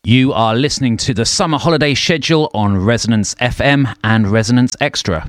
You are listening to the summer holiday schedule on Resonance FM and Resonance Extra.